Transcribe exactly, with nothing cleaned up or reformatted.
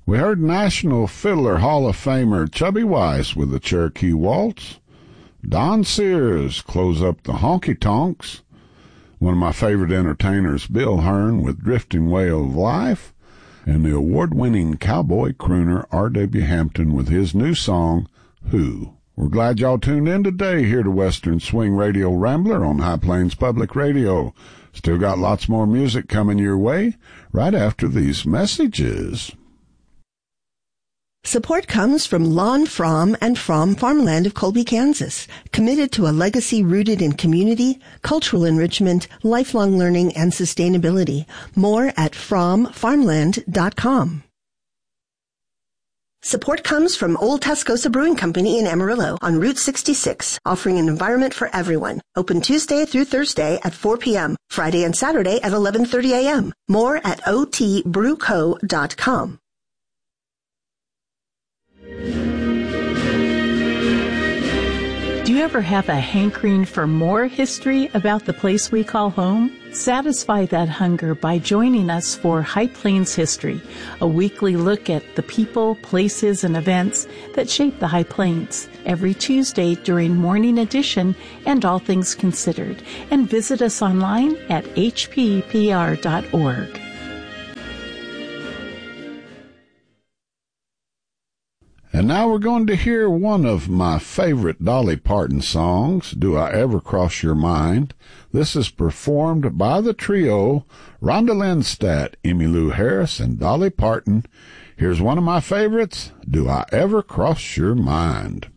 We heard National Fiddler Hall of Famer Chubby Weiss with the Cherokee Waltz. Don Sears close up the Honky Tonks. One of my favorite entertainers, Bill Hearn, with Drifting Way of Life. And the award-winning cowboy crooner R W Hampton with his new song, Who. We're glad y'all tuned in today here to Western Swing Radio Rambler on High Plains Public Radio. Still got lots more music coming your way right after these messages. Support comes from Lon Fromm and Fromm Farmland of Colby, Kansas, committed to a legacy rooted in community, cultural enrichment, lifelong learning, and sustainability. More at fromm farmland dot com. Support comes from Old Tascosa Brewing Company in Amarillo on Route sixty-six, offering an environment for everyone. Open Tuesday through Thursday at four p.m., Friday and Saturday at eleven thirty a.m. More at o t brew co dot com. Do you ever have a hankering for more history about the place we call home? Satisfy that hunger by joining us for High Plains History, a weekly look at the people, places, and events that shape the High Plains, every Tuesday during Morning Edition and All Things Considered. And visit us online at h p p r dot org. And now we're going to hear one of my favorite Dolly Parton songs, Do I Ever Cross Your Mind? This is performed by the trio, Rhonda Lindstadt, Emmylou Harris, and Dolly Parton. Here's one of my favorites, Do I Ever Cross Your Mind?